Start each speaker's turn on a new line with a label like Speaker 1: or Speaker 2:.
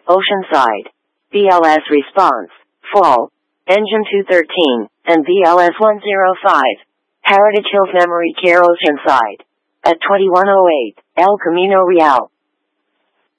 Speaker 1: Oceanside. BLS response, full. Engine 213, and BLS 105. Heritage Hills Memory Care Oceanside. At 2108, El Camino Real.